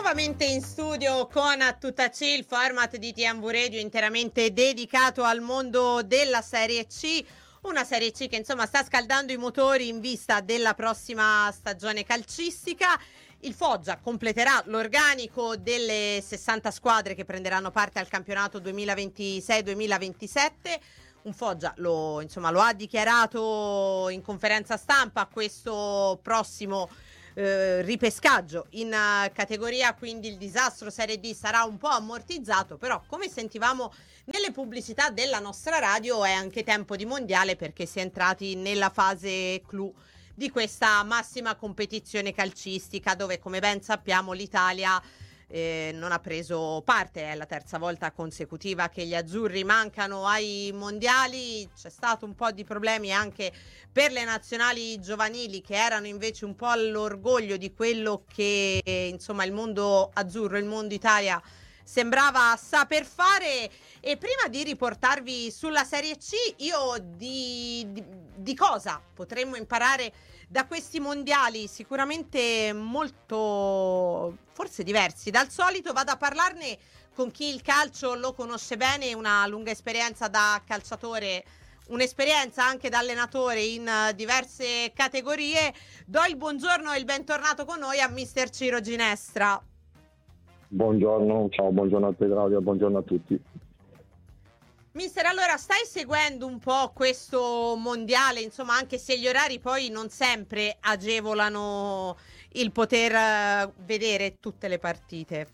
Nuovamente in studio con A Tutta C, il format di TMV Radio interamente dedicato al mondo della Serie C. Una Serie C che insomma sta scaldando i motori in vista della prossima stagione calcistica. Il Foggia completerà l'organico delle 60 squadre che prenderanno parte al campionato 2026-2027. Un Foggia lo ha dichiarato in conferenza stampa questo prossimo ripescaggio in categoria, quindi il disastro Serie D sarà un po' ammortizzato, però come sentivamo nelle pubblicità della nostra radio è anche tempo di mondiale, perché si è entrati nella fase clou di questa massima competizione calcistica, dove come ben sappiamo l'Italia non ha preso parte. È la terza volta consecutiva che gli azzurri mancano ai mondiali. C'è stato un po' di problemi anche per le nazionali giovanili, che erano invece un po' l'orgoglio di quello che insomma il mondo azzurro, il mondo Italia sembrava saper fare. E prima di riportarvi sulla Serie C, io di cosa potremmo imparare da questi mondiali, sicuramente molto, forse diversi dal solito, vado a parlarne con chi il calcio lo conosce bene, una lunga esperienza da calciatore, un'esperienza anche da allenatore in diverse categorie. Do il buongiorno e il bentornato con noi a mister Ciro Ginestra. Buongiorno, ciao, buongiorno a te Claudia, buongiorno a tutti. Mister, allora stai seguendo un po' questo mondiale, insomma, anche se gli orari poi non sempre agevolano il poter vedere tutte le partite.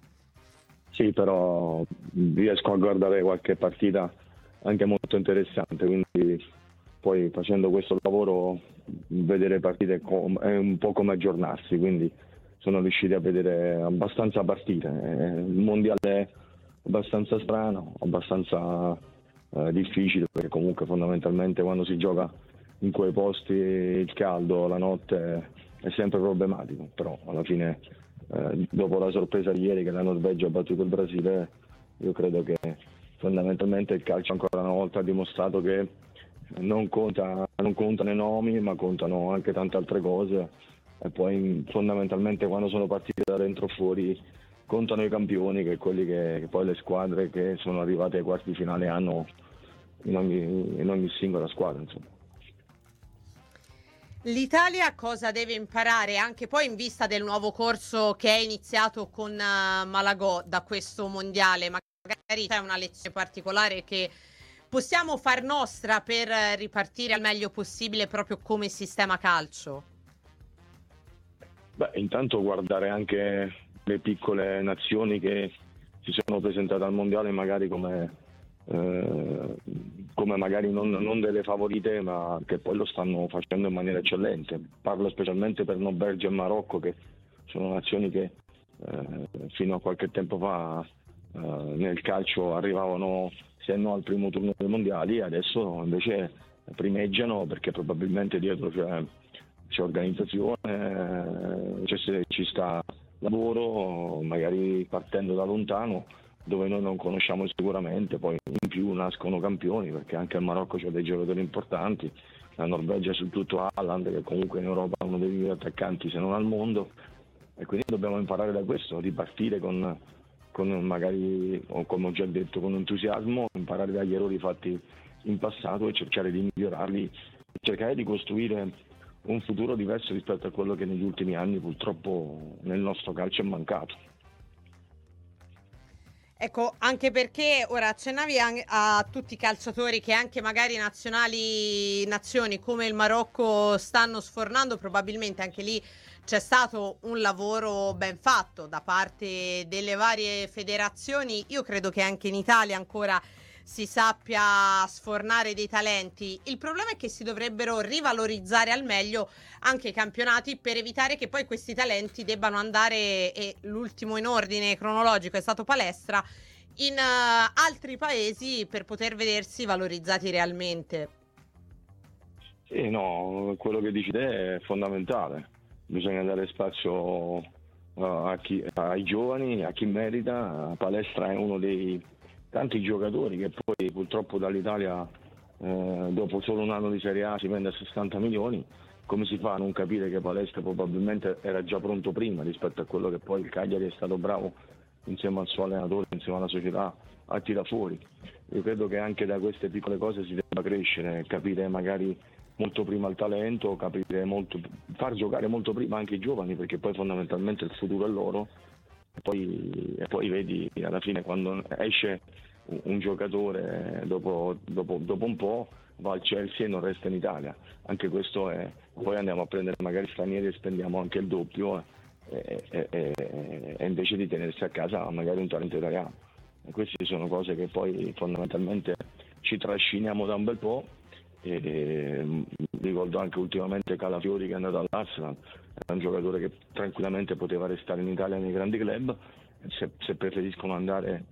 Sì, però riesco a guardare qualche partita anche molto interessante, quindi poi facendo questo lavoro vedere partite è un po' come aggiornarsi, quindi sono riusciti a vedere abbastanza partite. Il mondiale è abbastanza strano, abbastanza difficile, perché comunque fondamentalmente quando si gioca in quei posti il caldo, la notte è sempre problematico, però alla fine dopo la sorpresa di ieri che la Norvegia ha battuto il Brasile, io credo che fondamentalmente il calcio ancora una volta ha dimostrato che non contano i nomi, ma contano anche tante altre cose, e poi fondamentalmente quando sono partite da dentro o fuori contano i campioni, che quelli che poi le squadre che sono arrivate ai quarti finale hanno in ogni singola squadra, insomma. L'Italia cosa deve imparare anche poi in vista del nuovo corso che è iniziato con Malagò da questo mondiale? Magari c'è una lezione particolare che possiamo far nostra per ripartire al meglio possibile proprio come sistema calcio? Beh, intanto guardare anche le piccole nazioni che si sono presentate al mondiale magari come magari non delle favorite, ma che poi lo stanno facendo in maniera eccellente. Parlo specialmente per Belgio e Marocco, che sono nazioni che fino a qualche tempo fa nel calcio arrivavano se no al primo turno dei mondiali, adesso invece primeggiano, perché probabilmente dietro c'è organizzazione, ci sta lavoro, magari partendo da lontano dove noi non conosciamo sicuramente, poi in più nascono campioni, perché anche il Marocco c'ha dei giocatori importanti, la Norvegia su tutto Haaland, che comunque in Europa è uno dei migliori attaccanti se non al mondo, e quindi dobbiamo imparare da questo, ripartire con magari, o come ho già detto, con entusiasmo, imparare dagli errori fatti in passato e cercare di migliorarli, cercare di costruire un futuro diverso rispetto a quello che negli ultimi anni purtroppo nel nostro calcio è mancato. Ecco, anche perché ora accennavi a tutti i calciatori che anche magari nazioni come il Marocco stanno sfornando, probabilmente anche lì c'è stato un lavoro ben fatto da parte delle varie federazioni. Io credo che anche in Italia ancora si sappia sfornare dei talenti. Il problema è che si dovrebbero rivalorizzare al meglio anche i campionati, per evitare che poi questi talenti debbano andare, e l'ultimo in ordine cronologico è stato Palestra, in altri paesi per poter vedersi valorizzati realmente. Sì, no, quello che dici te è fondamentale. Bisogna dare spazio ai giovani, a chi merita. Palestra è uno dei tanti giocatori che poi purtroppo dall'Italia dopo solo un anno di Serie A si vende a 60 milioni, come si fa a non capire che Palestra probabilmente era già pronto prima rispetto a quello che poi il Cagliari è stato bravo insieme al suo allenatore, insieme alla società a tirare fuori. Io credo che anche da queste piccole cose si debba crescere, capire magari molto prima il talento, far giocare molto prima anche i giovani, perché poi fondamentalmente il futuro è loro, e poi vedi alla fine quando esce un giocatore dopo un po' va al Chelsea e non resta in Italia. Anche questo è, poi andiamo a prendere magari stranieri e spendiamo anche il doppio e invece di tenersi a casa magari un talento italiano. E queste sono cose che poi fondamentalmente ci trasciniamo da un bel po'. Ricordo anche ultimamente Calafiori che è andato all'Arsenal, è un giocatore che tranquillamente poteva restare in Italia nei grandi club. Se preferiscono andare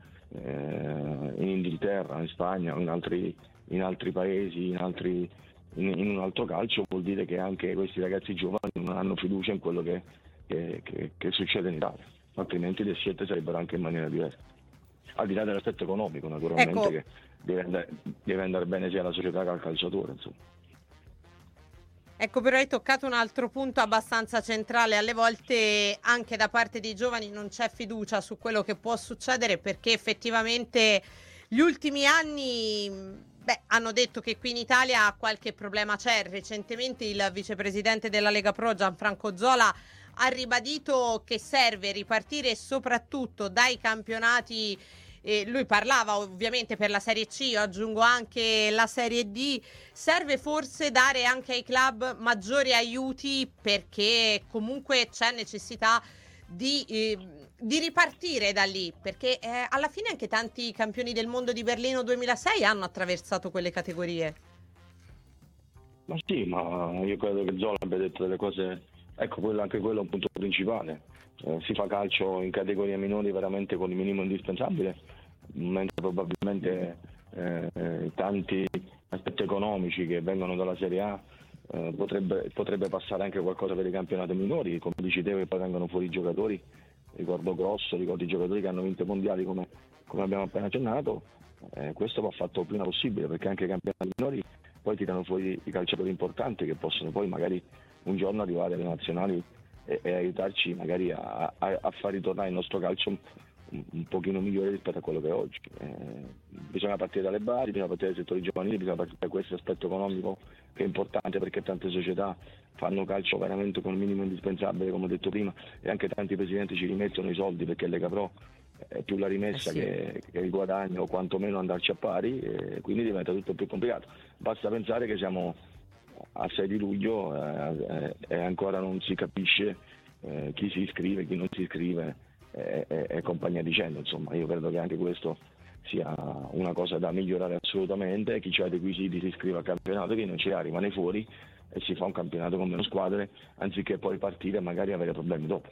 in Inghilterra, in Spagna o in altri paesi, in un altro calcio, vuol dire che anche questi ragazzi giovani non hanno fiducia in quello che succede in Italia, altrimenti le scelte sarebbero anche in maniera diversa, al di là dell'aspetto economico naturalmente, Ecco. che deve andare bene sia alla società che al calciatore, insomma. Ecco, però hai toccato un altro punto abbastanza centrale. Alle volte anche da parte dei giovani non c'è fiducia su quello che può succedere, perché effettivamente gli ultimi anni hanno detto che qui in Italia qualche problema c'è. Recentemente il vicepresidente della Lega Pro, Gianfranco Zola, ha ribadito che serve ripartire soprattutto dai campionati. Lui parlava ovviamente per la Serie C, io aggiungo anche la Serie D. Serve forse dare anche ai club maggiori aiuti, perché comunque c'è necessità di ripartire da lì, perché alla fine anche tanti campioni del mondo di Berlino 2006 hanno attraversato quelle categorie. Ma sì, ma io credo che Zola abbia detto delle cose, ecco, anche quello è un punto principale. Si fa calcio in categorie minori veramente con il minimo indispensabile, mentre probabilmente tanti aspetti economici che vengono dalla Serie A potrebbe passare anche qualcosa per i campionati minori, come dici te, che poi vengono fuori i giocatori, ricordo Grosso, ricordo i giocatori che hanno vinto i mondiali come abbiamo appena accennato. Questo va fatto il prima possibile, perché anche i campionati minori poi tirano fuori i calciatori importanti che possono poi magari un giorno arrivare alle nazionali e aiutarci magari a far ritornare il nostro calcio un pochino migliore rispetto a quello che è oggi. Bisogna partire dalle basi, bisogna partire dai settori giovanili, bisogna partire da questo aspetto economico che è importante, perché tante società fanno calcio veramente con il minimo indispensabile, come ho detto prima, e anche tanti presidenti ci rimettono i soldi, perché Lega Pro è più la rimessa che il guadagno, o quantomeno andarci a pari, e quindi diventa tutto più complicato. Basta pensare che siamo a 6 di luglio e ancora non si capisce chi si iscrive, chi non si iscrive e compagnia dicendo. Insomma, io credo che anche questo sia una cosa da migliorare assolutamente. Chi ha i requisiti si iscrive al campionato, chi non ce li ha rimane fuori e si fa un campionato con meno squadre, anziché poi partire e magari avere problemi dopo.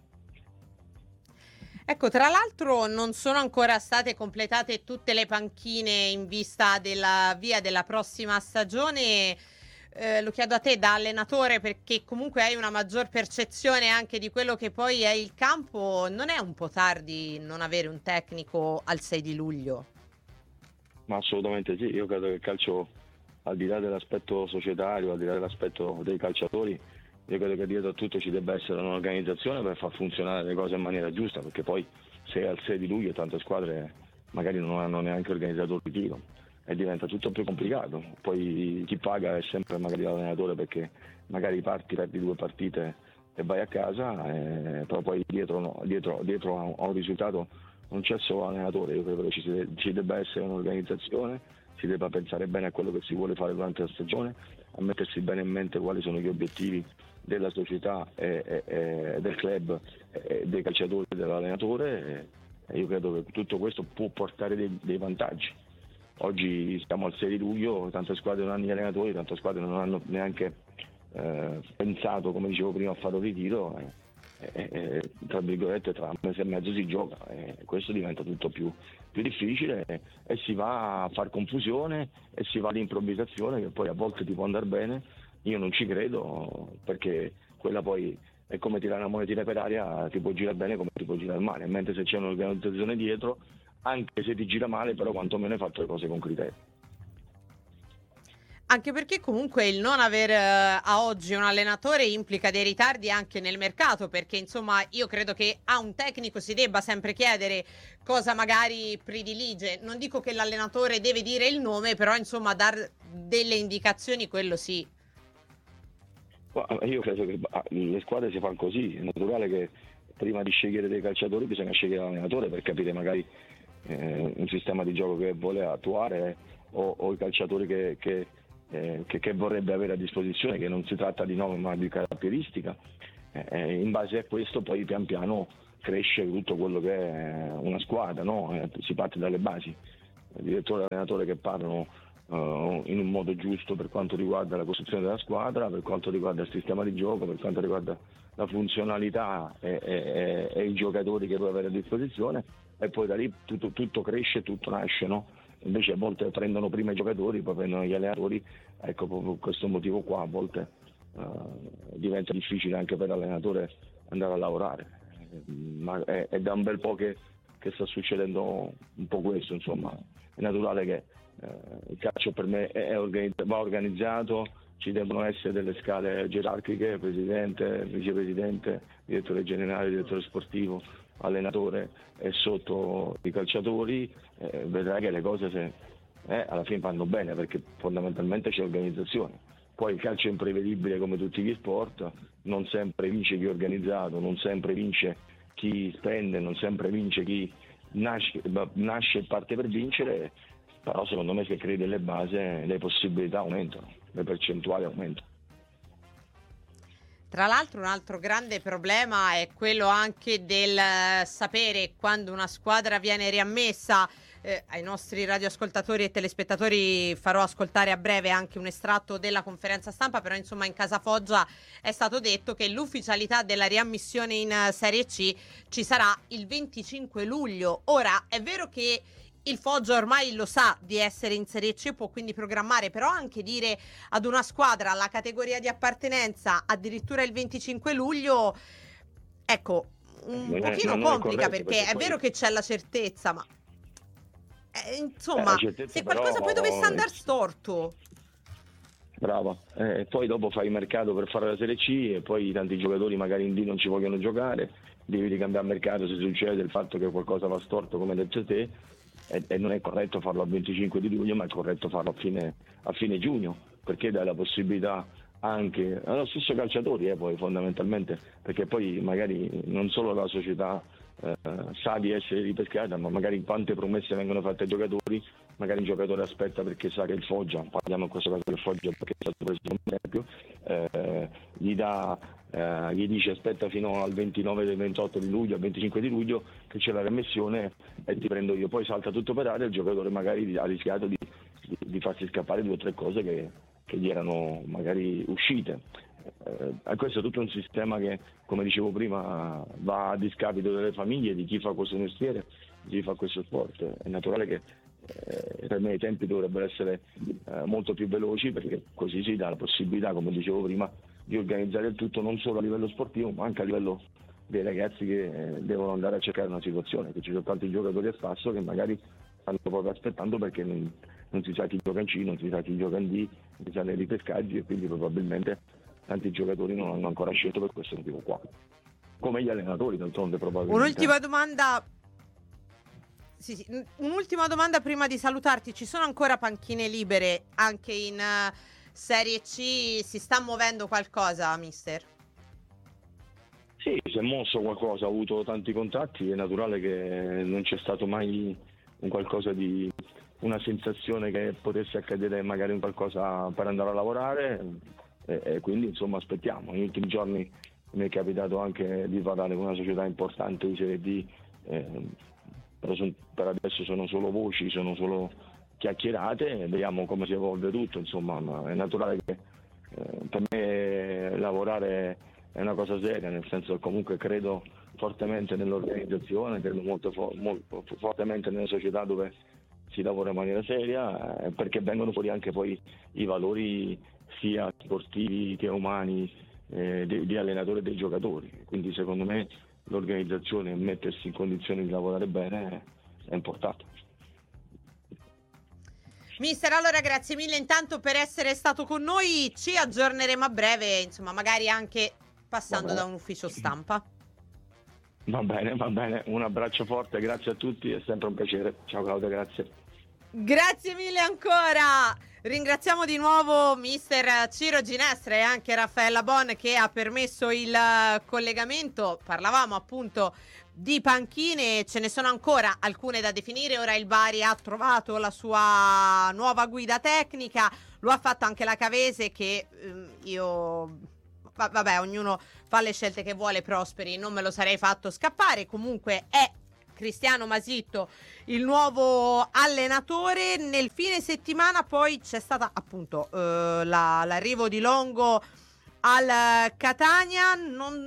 Ecco, tra l'altro non sono ancora state completate tutte le panchine in vista della via della prossima stagione. Lo chiedo a te da allenatore, perché comunque hai una maggior percezione anche di quello che poi è il campo. Non è un po' tardi non avere un tecnico al 6 di luglio? Ma assolutamente sì, io credo che il calcio, al di là dell'aspetto societario, al di là dell'aspetto dei calciatori, io credo che dietro a tutto ci debba essere un'organizzazione per far funzionare le cose in maniera giusta, perché poi se al 6 di luglio tante squadre magari non hanno neanche organizzato il ritiro e diventa tutto più complicato. Poi chi paga è sempre magari l'allenatore, perché magari perdi 2 partite e vai a casa, però poi dietro a un risultato non c'è solo l'allenatore. Io credo che ci debba essere un'organizzazione, si debba pensare bene a quello che si vuole fare durante la stagione, a mettersi bene in mente quali sono gli obiettivi della società e del club, dei calciatori e dell'allenatore, e io credo che tutto questo può portare dei vantaggi. Oggi siamo al 6 di luglio, tante squadre non hanno gli allenatori, tante squadre non hanno neanche pensato, come dicevo prima, a fare un ritiro, tra virgolette tra un mese e mezzo si gioca, e questo diventa tutto più difficile, e si va a far confusione e si va all'improvvisazione, che poi a volte ti può andare bene. Io non ci credo, perché quella poi è come tirare una monetina per aria, ti può girare bene come ti può girare male, mentre se c'è un'organizzazione dietro, anche se ti gira male, però quantomeno hai fatto le cose con criterio. Anche perché comunque il non aver a oggi un allenatore implica dei ritardi anche nel mercato, perché insomma io credo che a un tecnico si debba sempre chiedere cosa magari predilige. Non dico che l'allenatore deve dire il nome, però insomma dar delle indicazioni, quello sì. Ma io credo che le squadre si fanno così, è naturale che prima di scegliere dei calciatori bisogna scegliere l'allenatore per capire magari un sistema di gioco che vuole attuare o i calciatori che vorrebbe avere a disposizione, che non si tratta di nome ma di caratteristica. In base a questo poi pian piano cresce tutto quello che è una squadra, no? Si parte dalle basi. Il direttore e l'allenatore che parlano in un modo giusto per quanto riguarda la costruzione della squadra, per quanto riguarda il sistema di gioco, per quanto riguarda la funzionalità e i giocatori che puoi avere a disposizione, e poi da lì tutto cresce, tutto nasce, no? Invece a volte prendono prima i giocatori, poi prendono gli allenatori, ecco, proprio per questo motivo qua a volte diventa difficile anche per l'allenatore andare a lavorare, ma è da un bel po' che sta succedendo un po' questo, insomma. È naturale che il calcio per me va organizzato, ci devono essere delle scale gerarchiche, presidente, vicepresidente, direttore generale, direttore sportivo, allenatore e sotto i calciatori, vedrai che le cose alla fine vanno bene, perché fondamentalmente c'è organizzazione. Poi il calcio è imprevedibile come tutti gli sport, non sempre vince chi è organizzato, non sempre vince chi spende, non sempre vince chi nasce e parte per vincere, però secondo me se crei delle basi le possibilità aumentano, le percentuali aumentano. Tra l'altro un altro grande problema è quello anche del sapere quando una squadra viene riammessa. Ai nostri radioascoltatori e telespettatori farò ascoltare a breve anche un estratto della conferenza stampa, però insomma in Casa Foggia è stato detto che l'ufficialità della riammissione in Serie C ci sarà il 25 luglio. Ora è vero che il Foggia ormai lo sa di essere in Serie C, può quindi programmare, però anche dire ad una squadra la categoria di appartenenza addirittura il 25 luglio, ecco, un pochino complica, perché è vero che c'è la certezza, ma insomma, se qualcosa poi dovesse andare storto. Brava, e poi dopo fai il mercato per fare la Serie C e poi tanti giocatori magari in D non ci vogliono giocare, devi ricambiare mercato se succede il fatto che qualcosa va storto, come hai detto te, e non è corretto farlo al 25 di luglio, ma è corretto farlo a fine giugno, perché dai la possibilità anche allo stesso calciatori, poi fondamentalmente, perché poi magari non solo la società sa di essere ripescata, ma magari quante promesse vengono fatte ai giocatori, magari il giocatore aspetta perché sa che il Foggia, parliamo in questo caso del Foggia perché è stato preso come esempio, gli dice aspetta fino al 29, 28 di luglio, al 25 di luglio che c'è la riammissione e ti prendo io, poi salta tutto per aria, il giocatore magari ha rischiato di farsi scappare 2 o 3 cose che gli erano magari uscite. Questo è tutto un sistema che, come dicevo prima, va a discapito delle famiglie, di chi fa questo mestiere, di chi fa questo sport. È naturale che per me i tempi dovrebbero essere molto più veloci, perché così si dà la possibilità, come dicevo prima, di organizzare il tutto non solo a livello sportivo ma anche a livello dei ragazzi che devono andare a cercare una situazione, che ci sono tanti giocatori a spasso che magari stanno proprio aspettando perché non si sa chi gioca in C, non si sa chi gioca in D, non si sa nei ripescaggi, e quindi probabilmente tanti giocatori non hanno ancora scelto per questo motivo qua, come gli allenatori d'altronde probabilmente. Un'ultima domanda. Sì, un'ultima domanda prima di salutarti. Ci sono ancora panchine libere anche in Serie C? Si sta muovendo qualcosa, mister? Sì, si è mosso qualcosa, ha avuto tanti contatti, è naturale che non c'è stato mai una sensazione che potesse accadere magari un qualcosa per andare a lavorare, e quindi insomma aspettiamo. Negli ultimi giorni mi è capitato anche di parlare con una società importante di Serie D, però per adesso sono solo voci, sono solo chiacchierate, e vediamo come si evolve tutto, insomma. Ma è naturale che per me lavorare è una cosa seria, nel senso che comunque credo fortemente nell'organizzazione, credo molto fortemente nelle società dove si lavora in maniera seria, perché vengono fuori anche poi i valori sia sportivi che umani di allenatore e dei giocatori. Quindi secondo me l'organizzazione e mettersi in condizioni di lavorare bene è importante. Mister, allora grazie mille intanto per essere stato con noi, ci aggiorneremo a breve, insomma magari anche passando da un ufficio stampa. Va bene, un abbraccio forte, grazie a tutti, è sempre un piacere. Ciao Claudia, grazie. Grazie mille ancora. Ringraziamo di nuovo mister Ciro Ginestra e anche Raffaella Bon che ha permesso il collegamento. Parlavamo appunto di panchine, ce ne sono ancora alcune da definire. Ora il Bari ha trovato la sua nuova guida tecnica, lo ha fatto anche la Cavese che vabbè, ognuno fa le scelte che vuole. Prosperi non me lo sarei fatto scappare. Comunque è Cristiano Masitto il nuovo allenatore. Nel fine settimana poi c'è stata appunto l'arrivo di Longo al Catania.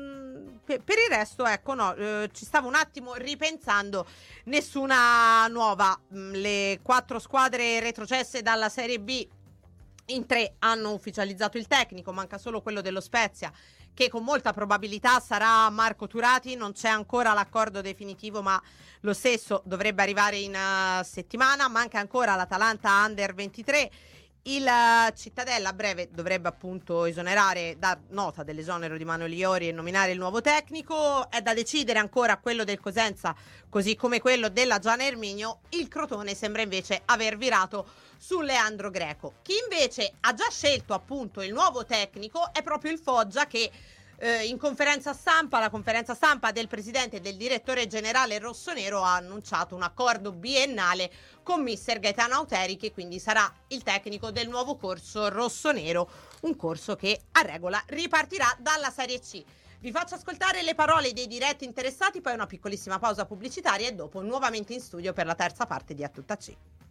Per il resto ecco ci stavo un attimo ripensando, nessuna nuova. Le 4 squadre retrocesse dalla Serie B in 3 hanno ufficializzato il tecnico, manca solo quello dello Spezia che con molta probabilità sarà Marco Turati. Non c'è ancora l'accordo definitivo, ma lo stesso dovrebbe arrivare in settimana. Manca ancora l'Atalanta Under 23. Il Cittadella a breve dovrebbe appunto dar nota dell'esonero di Manuel Iori e nominare il nuovo tecnico. È da decidere ancora quello del Cosenza, così come quello della Gian Erminio. Il Crotone sembra invece aver virato su Leandro Greco. Chi invece ha già scelto appunto il nuovo tecnico è proprio il Foggia, che in conferenza stampa, la conferenza stampa del presidente e del direttore generale rossonero ha annunciato un accordo biennale con mister Gaetano Auteri, che quindi sarà il tecnico del nuovo corso rossonero, un corso che a regola ripartirà dalla Serie C. Vi faccio ascoltare le parole dei diretti interessati, poi una piccolissima pausa pubblicitaria e dopo nuovamente in studio per la terza parte di A Tutta C.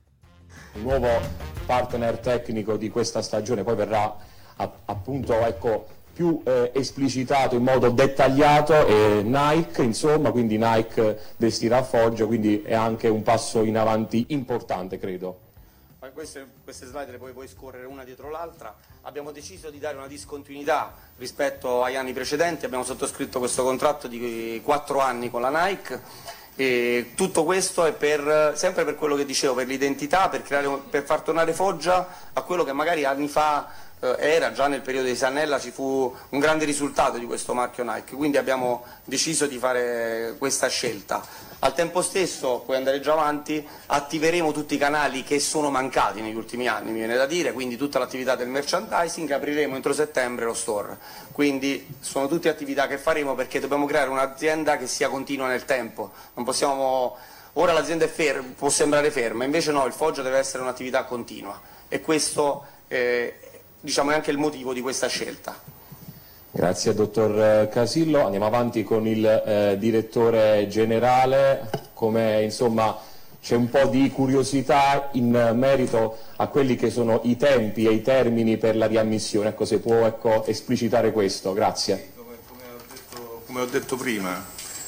Il nuovo partner tecnico di questa stagione poi verrà appunto più esplicitato in modo dettagliato Nike, insomma, quindi Nike vestirà Foggia, quindi è anche un passo in avanti importante, credo. Queste slide le puoi scorrere una dietro l'altra. Abbiamo deciso di dare una discontinuità rispetto agli anni precedenti, abbiamo sottoscritto questo contratto di 4 anni con la Nike e tutto questo è sempre per quello che dicevo, per l'identità, per far tornare Foggia a quello che magari anni fa era. Già nel periodo di Sannella ci fu un grande risultato di questo marchio Nike, quindi abbiamo deciso di fare questa scelta. Al tempo stesso, puoi andare già avanti, attiveremo tutti i canali che sono mancati negli ultimi anni, mi viene da dire, quindi tutta l'attività del merchandising, apriremo entro settembre lo store, quindi sono tutte attività che faremo perché dobbiamo creare un'azienda che sia continua nel tempo, non possiamo, ora l'azienda è può sembrare ferma, invece no, il Foggia deve essere un'attività continua e questo diciamo è anche il motivo di questa scelta. Grazie dottor Casillo, andiamo avanti con il direttore generale. Come insomma c'è un po' di curiosità in merito a quelli che sono i tempi e i termini per la riammissione, se può esplicitare questo, grazie. Come ho detto prima,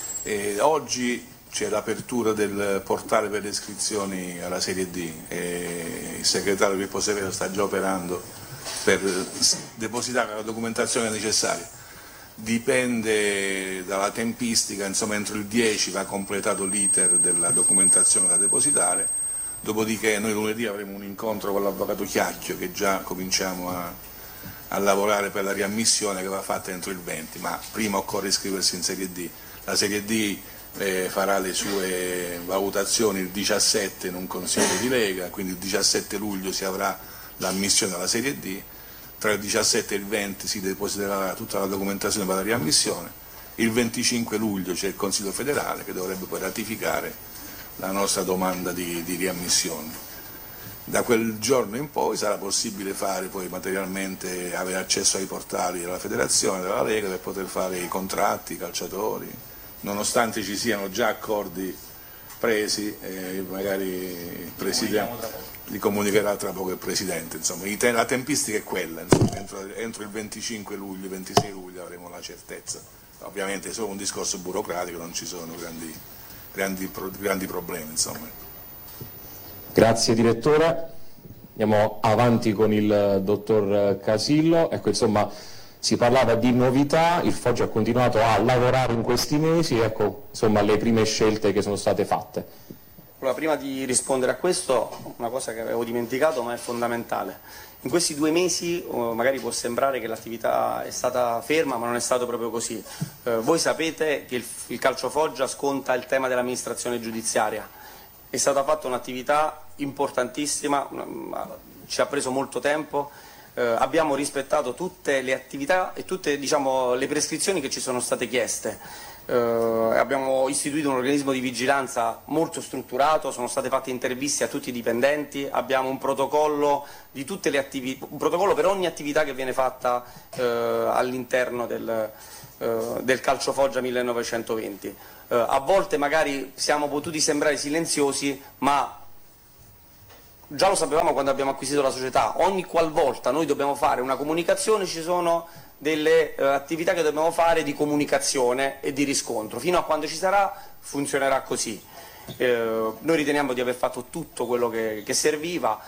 oggi c'è l'apertura del portale per le iscrizioni alla Serie D e il segretario Pippo Severo sta già operando per depositare la documentazione necessaria. Dipende dalla tempistica, insomma entro il 10 va completato l'iter della documentazione da depositare, dopodiché noi lunedì avremo un incontro con l'avvocato Chiacchio che già cominciamo a lavorare per la riammissione che va fatta entro il 20, ma prima occorre iscriversi in Serie D. La Serie D farà le sue valutazioni il 17 in un consiglio di Lega, quindi il 17 luglio si avrà l'ammissione alla Serie D, tra il 17 e il 20 si depositerà tutta la documentazione per la riammissione, il 25 luglio c'è il Consiglio federale che dovrebbe poi ratificare la nostra domanda di riammissione. Da quel giorno in poi sarà possibile fare poi materialmente, avere accesso ai portali della federazione, della Lega per poter fare i contratti, i calciatori, nonostante ci siano già accordi presi, magari il Presidente li comunicherà tra poco il Presidente, insomma, la tempistica è quella, insomma, entro il 25 luglio, 26 luglio avremo la certezza. Ovviamente è solo un discorso burocratico, non ci sono grandi problemi, insomma. Grazie direttore, andiamo avanti con il dottor Casillo. Insomma, si parlava di novità, il Foggia ha continuato a lavorare in questi mesi, insomma le prime scelte che sono state fatte. Allora, prima di rispondere a questo, una cosa che avevo dimenticato ma è fondamentale. In questi 2 mesi magari può sembrare che l'attività è stata ferma, ma non è stato proprio così. Voi sapete che il Calcio Foggia sconta il tema dell'amministrazione giudiziaria. È stata fatta un'attività importantissima, ci ha preso molto tempo, abbiamo rispettato tutte le attività e tutte, diciamo, le prescrizioni che ci sono state chieste. Abbiamo istituito un organismo di vigilanza molto strutturato, sono state fatte interviste a tutti i dipendenti, abbiamo un protocollo di tutte le un protocollo per ogni attività che viene fatta all'interno del Calcio Foggia 1920. A volte magari siamo potuti sembrare silenziosi, ma già lo sapevamo quando abbiamo acquisito la società. Ogni qualvolta noi dobbiamo fare una comunicazione ci sono delle attività che dobbiamo fare di comunicazione e di riscontro. Fino a quando ci sarà funzionerà così. Noi riteniamo di aver fatto tutto quello che serviva,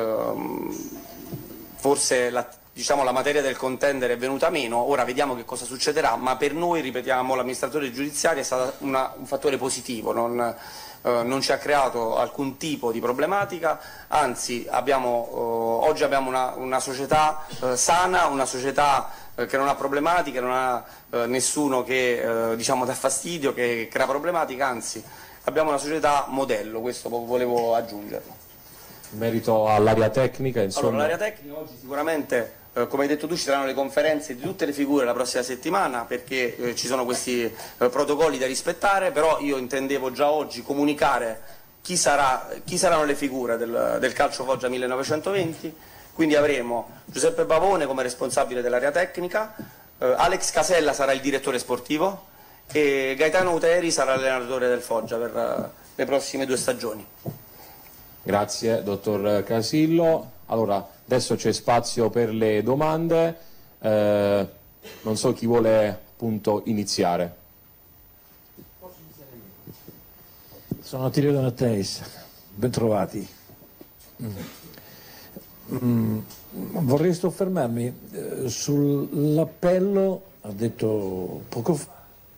forse la materia del contender è venuta meno, ora vediamo che cosa succederà, ma per noi, ripetiamo, l'amministratore giudiziario è stato un fattore positivo, non ci ha creato alcun tipo di problematica, anzi oggi abbiamo una società sana, una società che non ha problematiche, non ha nessuno che dà fastidio, che crea problematica, anzi abbiamo una società modello, questo volevo aggiungerlo. In merito all'area tecnica, insomma... Allora, l'area tecnica oggi sicuramente, come hai detto tu, ci saranno le conferenze di tutte le figure la prossima settimana, perché ci sono questi protocolli da rispettare, però io intendevo già oggi comunicare chi saranno le figure del Calcio Foggia 1920, quindi avremo Giuseppe Bavone come responsabile dell'area tecnica, Alex Casella sarà il direttore sportivo e Gaetano Uteri sarà l'allenatore del Foggia per le prossime 2 stagioni. Grazie, dottor Casillo. Allora, adesso c'è spazio per le domande. Non so chi vuole appunto iniziare. Sono Attilio Donatteis, ben trovati. Vorrei soffermarmi sull'appello, ha detto poco fa,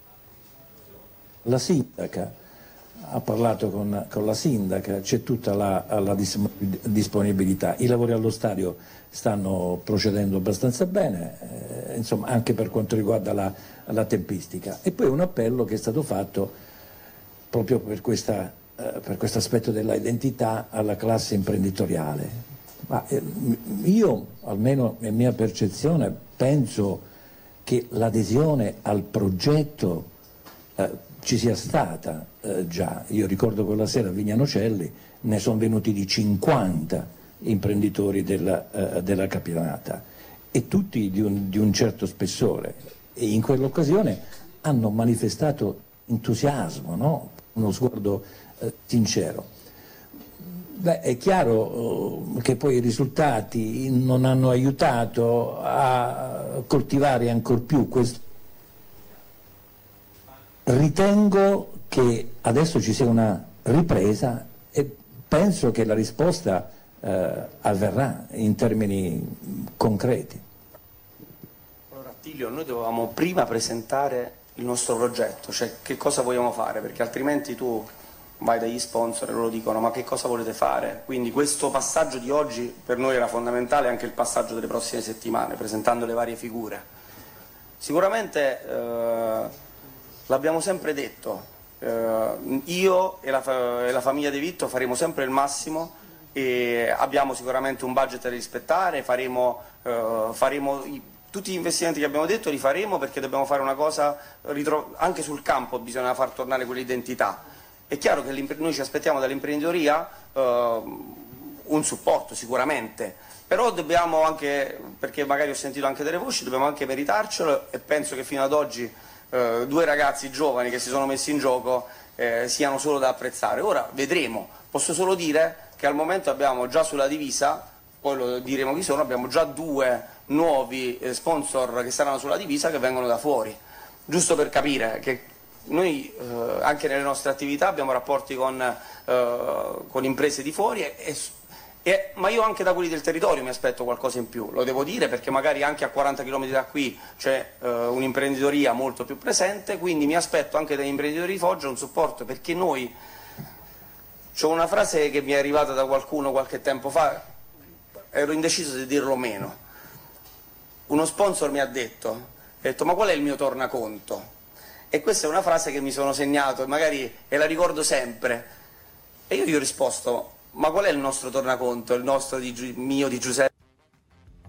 la sindaca. Ha parlato con la sindaca, c'è tutta la disponibilità. I lavori allo stadio stanno procedendo abbastanza bene, insomma, anche per quanto riguarda la tempistica. E poi un appello che è stato fatto proprio per questo aspetto della identità alla classe imprenditoriale. Ma io, almeno in mia percezione, penso che l'adesione al progetto ci sia stata già. Io ricordo quella sera a Vignanocelli ne sono venuti di 50 imprenditori della Capitanata e tutti di un certo spessore, e in quell'occasione hanno manifestato entusiasmo, no? Uno sguardo sincero. Beh, è chiaro che poi i risultati non hanno aiutato a coltivare ancor più questo. Ritengo che adesso ci sia una ripresa e penso che la risposta avverrà in termini concreti. Allora, Attilio, noi dovevamo prima presentare il nostro progetto, cioè che cosa vogliamo fare, perché altrimenti tu vai dagli sponsor e loro dicono ma che cosa volete fare? Quindi questo passaggio di oggi per noi era fondamentale, anche il passaggio delle prossime settimane, presentando le varie figure. Sicuramente l'abbiamo sempre detto, io e la famiglia De Vitto faremo sempre il massimo e abbiamo sicuramente un budget da rispettare, faremo tutti gli investimenti che abbiamo detto li faremo, perché dobbiamo fare una cosa, anche sul campo bisogna far tornare quell'identità. È chiaro che noi ci aspettiamo dall'imprenditoria un supporto sicuramente, però dobbiamo anche, perché magari ho sentito anche delle voci, dobbiamo anche meritarcelo, e penso che fino ad oggi 2 ragazzi giovani che si sono messi in gioco siano solo da apprezzare. Ora vedremo, posso solo dire che al momento abbiamo già sulla divisa, poi lo diremo chi sono, abbiamo già 2 nuovi sponsor che saranno sulla divisa, che vengono da fuori, giusto per capire che noi anche nelle nostre attività abbiamo rapporti con imprese di fuori, ma io anche da quelli del territorio mi aspetto qualcosa in più, lo devo dire, perché magari anche a 40 km da qui c'è un'imprenditoria molto più presente, quindi mi aspetto anche dagli imprenditori di Foggia un supporto, perché noi C'ho una frase che mi è arrivata da qualcuno qualche tempo fa, ero indeciso se dirlo o meno. Uno sponsor mi ha detto, ma qual è il mio tornaconto? E questa è una frase che mi sono segnato e magari la ricordo sempre. E io gli ho risposto, ma qual è il nostro tornaconto, il nostro mio di Giuseppe?